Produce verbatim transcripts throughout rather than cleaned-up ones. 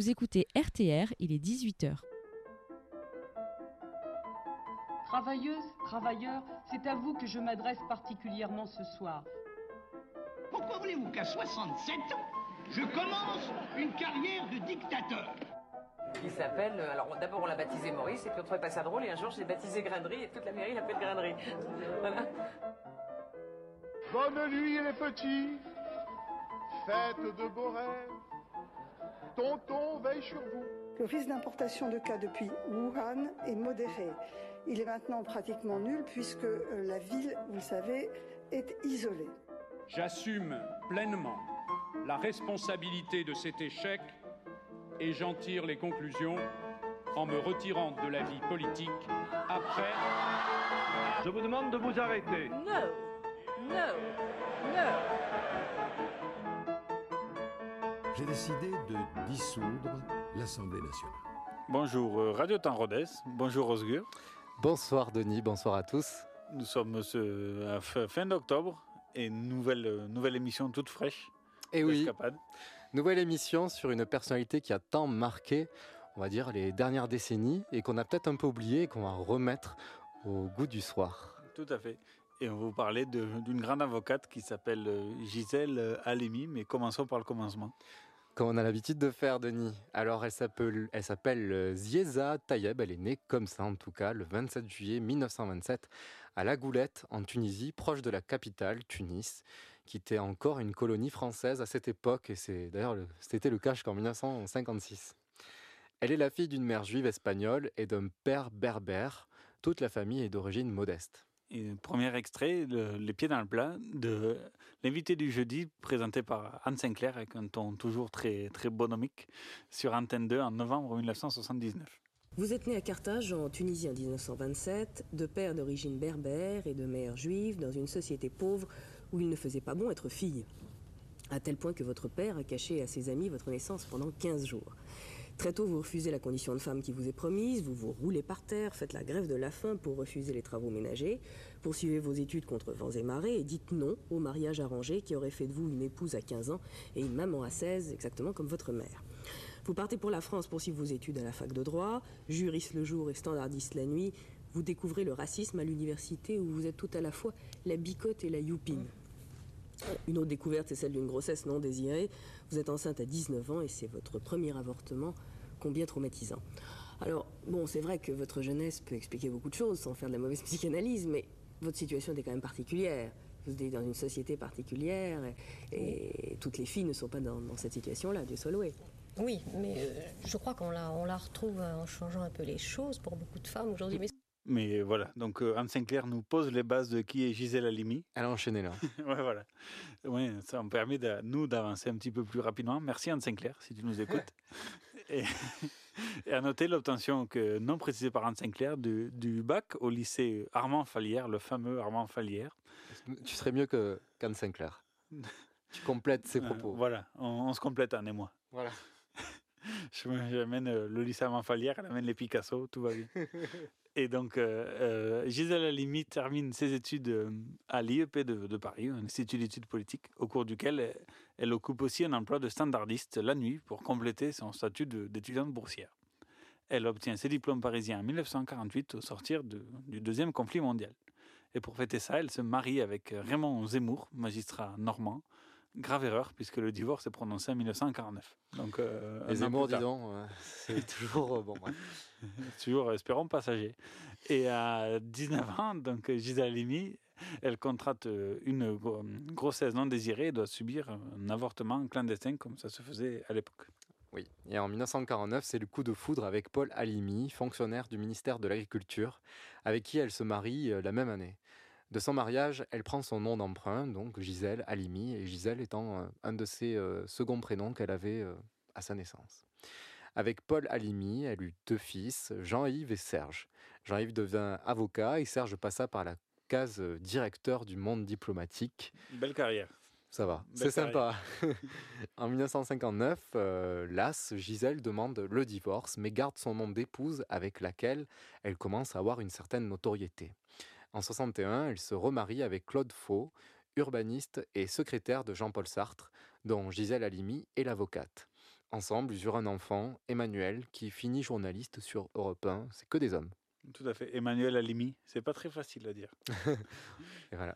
Vous écoutez R T R, il est dix-huit heures. Travailleuses, travailleurs, c'est à vous que je m'adresse particulièrement ce soir. Pourquoi voulez-vous qu'à soixante-sept ans, je commence une carrière de dictateur ? Qui s'appelle, alors d'abord on l'a baptisé Maurice, et puis on trouvait pas ça drôle, et un jour je l'ai baptisé Grainerie, et toute la mairie l'appelle Grainerie. Voilà. Bonne nuit les petits, faites de beaux rêves, tonton veille sur vous. Le risque d'importation de cas depuis Wuhan est modéré. Il est maintenant pratiquement nul puisque la ville, vous le savez, est isolée. J'assume pleinement la responsabilité de cet échec et j'en tire les conclusions en me retirant de la vie politique après... Je vous demande de vous arrêter. Non, non, non. J'ai décidé de dissoudre l'Assemblée nationale. Bonjour Radio Temps Rodez, bonjour Osgur. Bonsoir Denis, bonsoir à tous. Nous sommes ce, à fin d'octobre et nouvelle, nouvelle émission toute fraîche. Et oui, nouvelle émission sur une personnalité qui a tant marqué, on va dire, les dernières décennies et qu'on a peut-être un peu oublié et qu'on va remettre au goût du soir. Tout à fait. Et on va vous parler de, d'une grande avocate qui s'appelle Gisèle Halimi, mais commençons par le commencement. Comme on a l'habitude de faire, Denis. Alors, elle s'appelle, elle s'appelle Zieza Tayeb. Elle est née comme ça, en tout cas, le vingt-sept juillet mille neuf cent vingt-sept, à La Goulette, en Tunisie, proche de la capitale, Tunis, qui était encore une colonie française à cette époque. Et c'est d'ailleurs, c'était le cas jusqu'en mille neuf cent cinquante-six. Elle est la fille d'une mère juive espagnole et d'un père berbère. Toute la famille est d'origine modeste. Et premier extrait, le, les pieds dans le plat, de l'invité du jeudi, présenté par Anne Sinclair, avec un ton toujours très, très bonhomique, sur Antenne deux en novembre mille neuf cent soixante-dix-neuf. Vous êtes né à Carthage, en Tunisie, en dix-neuf cent vingt-sept, de père d'origine berbère et de mère juive, dans une société pauvre où il ne faisait pas bon être fille. À tel point que votre père a caché à ses amis votre naissance pendant quinze jours. Très tôt, vous refusez la condition de femme qui vous est promise, vous vous roulez par terre, faites la grève de la faim pour refuser les travaux ménagers, poursuivez vos études contre vents et marées et dites non au mariage arrangé qui aurait fait de vous une épouse à quinze ans et une maman à seize, exactement comme votre mère. Vous partez pour la France poursuivre vos études à la fac de droit, juriste le jour et standardiste la nuit, vous découvrez le racisme à l'université où vous êtes tout à la fois la bicote et la youpine. Une autre découverte, c'est celle d'une grossesse non désirée. Vous êtes enceinte à dix-neuf ans et c'est votre premier avortement, combien traumatisant. Alors, bon, c'est vrai que votre jeunesse peut expliquer beaucoup de choses sans faire de la mauvaise psychanalyse, mais votre situation est quand même particulière. Vous êtes dans une société particulière et, et toutes les filles ne sont pas dans, dans cette situation-là, Dieu soit loué. Oui, mais euh, je crois qu'on la, on la retrouve en changeant un peu les choses pour beaucoup de femmes aujourd'hui. Mais Mais voilà, donc euh, Anne Sinclair nous pose les bases de qui est Gisèle Halimi. Elle a enchaîné là. Ouais, voilà. Ouais, ça me permet de nous d'avancer un petit peu plus rapidement. Merci Anne Sinclair, si tu nous écoutes. et, et à noter l'obtention que, non précisée par Anne Sinclair du, du bac au lycée Armand Fallières, le fameux Armand Fallières. Tu serais mieux que, qu'Anne Sinclair. Tu complètes ses propos. Euh, voilà, on, on se complète, Anne et moi. Voilà. J'amène le lycée Armand Fallières, elle amène les Picasso, tout va bien. Et donc, euh, euh, Gisèle Halimi termine ses études euh, à l'I E P de, de Paris, un institut d'études politiques, au cours duquel elle, elle occupe aussi un emploi de standardiste la nuit pour compléter son statut de, d'étudiante boursière. Elle obtient ses diplômes parisiens en mille neuf cent quarante-huit au sortir de, du deuxième conflit mondial. Et pour fêter ça, elle se marie avec Raymond Zemmour, magistrat normand. Grave erreur, puisque le divorce est prononcé en mille neuf cent quarante-neuf. Donc, euh, les Zemmour, dis donc, euh, c'est toujours euh, bon. Ouais. toujours, espérons, passager. Et à dix-neuf ans, donc Gisèle Halimi, elle contracte une grossesse non désirée et doit subir un avortement clandestin, comme ça se faisait à l'époque. Oui, et en mille neuf cent quarante-neuf, c'est le coup de foudre avec Paul Halimi, fonctionnaire du ministère de l'Agriculture, avec qui elle se marie la même année. De son mariage, elle prend son nom d'emprunt, donc Gisèle Halimi, et Gisèle étant un de ses euh, seconds prénoms qu'elle avait euh, à sa naissance. Avec Paul Halimi, elle eut deux fils, Jean-Yves et Serge. Jean-Yves devint avocat et Serge passa par la case directeur du monde diplomatique. Belle carrière. Ça va, Belle c'est carrière. sympa. En mille neuf cent cinquante-neuf, euh, las, Gisèle demande le divorce, mais garde son nom d'épouse avec laquelle elle commence à avoir une certaine notoriété. En soixante et un, elle se remarie avec Claude Faux, urbaniste et secrétaire de Jean-Paul Sartre, dont Gisèle Halimi est l'avocate. Ensemble, ils eurent un enfant, Emmanuel, qui finit journaliste sur Europe un. C'est que des hommes. Tout à fait. Emmanuel Halimi, c'est pas très facile à dire. Et voilà.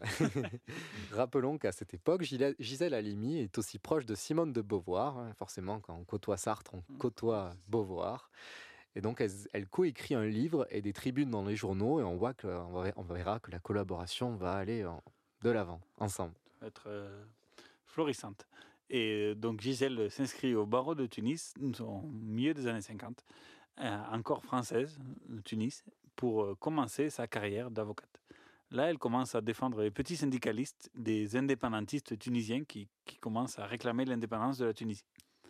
Rappelons qu'à cette époque, Gisèle Halimi est aussi proche de Simone de Beauvoir. Forcément, quand on côtoie Sartre, on côtoie Beauvoir. Et donc, elle, elle coécrit un livre et des tribunes dans les journaux. Et on voit que, on verra que la collaboration va aller en, de l'avant, ensemble. Ça va être euh, florissante. Et donc, Gisèle s'inscrit au barreau de Tunis, au milieu des années cinquante, euh, encore française, de Tunis, pour euh, commencer sa carrière d'avocate. Là, elle commence à défendre les petits syndicalistes, des indépendantistes tunisiens qui, qui commencent à réclamer l'indépendance de la Tunisie.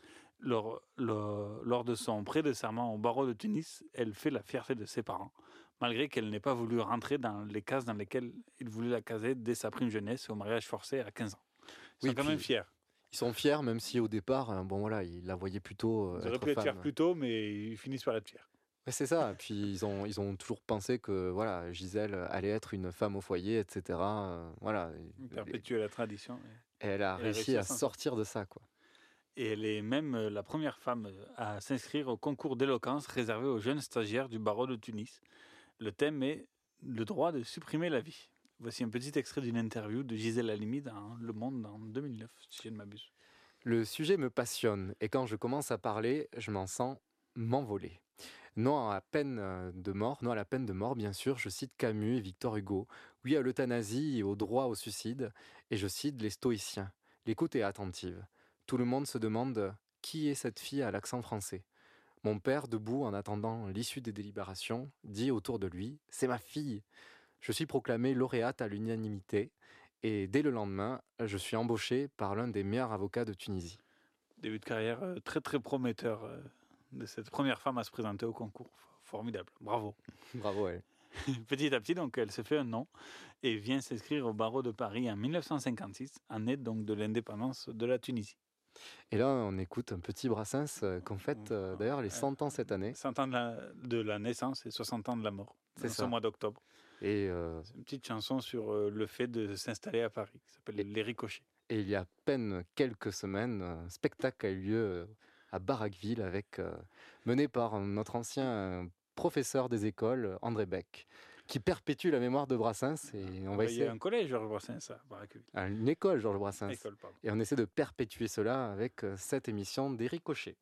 Lors, lors, lors de son prêt de serment au barreau de Tunis, elle fait la fierté de ses parents, malgré qu'elle n'ait pas voulu rentrer dans les cases dans lesquelles il voulait la caser dès sa prime jeunesse au mariage forcé à quinze ans. Ils oui, sont quand même fiers. Ils sont fiers, même si au départ, bon voilà, ils la voyaient plutôt. Euh, ils auraient pu être fiers plus tôt, mais ils finissent par être fiers. Ouais, c'est ça. Puis ils ont, ils ont toujours pensé que voilà, Gisèle allait être une femme au foyer, et cetera. Euh, voilà. Perpétuer la tradition. Et elle a et réussi, réussi à, à sortir de ça, quoi. Et elle est même la première femme à s'inscrire au concours d'éloquence réservé aux jeunes stagiaires du barreau de Tunis. Le thème est le droit de supprimer la vie. Voici un petit extrait d'une interview de Gisèle Halimi dans Le Monde en deux mille neuf, si je ne m'abuse. Le sujet me passionne et quand je commence à parler, je m'en sens m'envoler. Non à la peine de mort, non à la peine de mort, bien sûr, je cite Camus et Victor Hugo. Oui à l'euthanasie et au droit au suicide. Et je cite les stoïciens. L'écoute est attentive. Tout le monde se demande qui est cette fille à l'accent français. Mon père, debout en attendant l'issue des délibérations, dit autour de lui « C'est ma fille !» Je suis proclamée lauréate à l'unanimité et dès le lendemain, je suis embauché par l'un des meilleurs avocats de Tunisie. Début de carrière très très prometteur de cette première femme à se présenter au concours. Formidable, bravo. Bravo, elle. Petit à petit, donc, elle se fait un nom et vient s'inscrire au barreau de Paris en mille neuf cent cinquante-six, année donc de l'indépendance de la Tunisie. Et là, on écoute un petit Brassens euh, qu'on fête euh, d'ailleurs les cent ans cette année. cent ans de la, de la naissance et soixante ans de la mort. C'est ça. Ce mois d'octobre. Et euh... c'est une petite chanson sur euh, le fait de s'installer à Paris, qui s'appelle et, Les Ricochets. Et il y a à peine quelques semaines, un spectacle a eu lieu euh, à Barraqueville, avec, euh, mené par notre ancien euh, professeur des écoles, André Beck, qui perpétue la mémoire de Brassens. Et on va il essayer... y a un collège Georges Brassens à Barraqueville. Une école Georges Brassens. École, et on essaie de perpétuer cela avec euh, cette émission des Ricochets.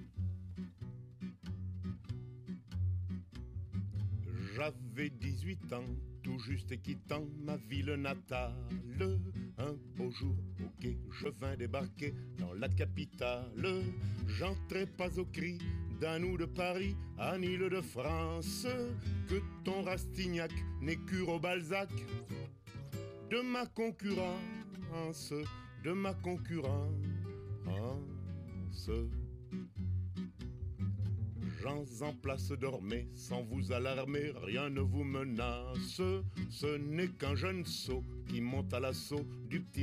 J'avais dix-huit ans, tout juste quittant ma ville natale. Un beau jour, au quai, je vins débarquer dans la capitale. J'entrais pas au cri d'Anou de Paris à Nîmes de France, que ton Rastignac n'est qu'au Balzac de ma concurrence, de ma concurrence. Gens en place, dormez sans vous alarmer, rien ne vous menace. Ce n'est qu'un jeune sot qui monte à l'assaut du petit